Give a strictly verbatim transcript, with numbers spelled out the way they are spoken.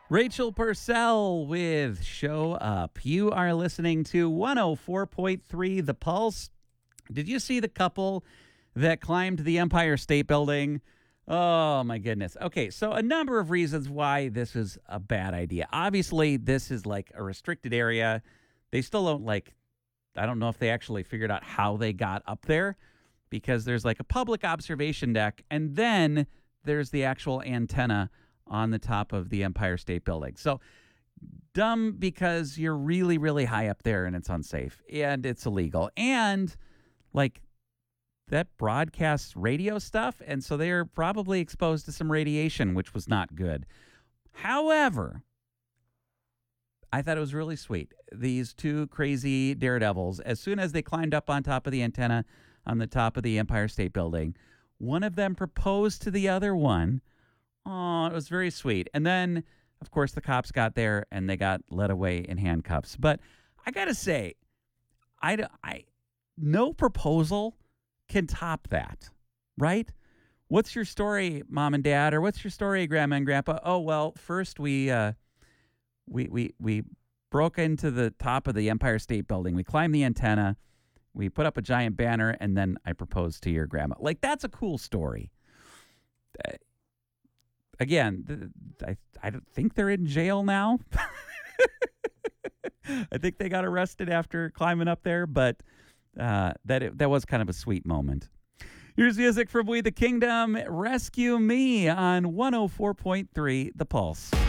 Rachel Purcell with Show Up. You are listening to one oh four point three The Pulse. Did you see the couple that climbed the Empire State Building? Oh, my goodness. Okay, so a number of reasons why this is a bad idea. Obviously, this is like a restricted area. They still don't like, I don't know if they actually figured out how they got up there because there's like a public observation deck and then there's the actual antenna on the top of the Empire State Building. So dumb because you're really, really high up there and it's unsafe and it's illegal. And like that broadcasts radio stuff. And so they're probably exposed to some radiation, which was not good. However, I thought it was really sweet. These two crazy daredevils, as soon as they climbed up on top of the antenna on the top of the Empire State Building, one of them proposed to the other one. Oh, it was very sweet. And then, of course, the cops got there and they got led away in handcuffs. But I got to say, I, I, no proposal can top that, right? What's your story, Mom and Dad? Or what's your story, Grandma and Grandpa? Oh, well, first we, uh, we, we, we broke into the top of the Empire State Building. We climbed the antenna. We put up a giant banner, and then I proposed to your grandma. Like, that's a cool story. Uh, Again, th- I I don't think they're in jail now. I think they got arrested after climbing up there, but uh, that it, that was kind of a sweet moment. Here's music from We the Kingdom, Rescue Me on one oh four point three The Pulse.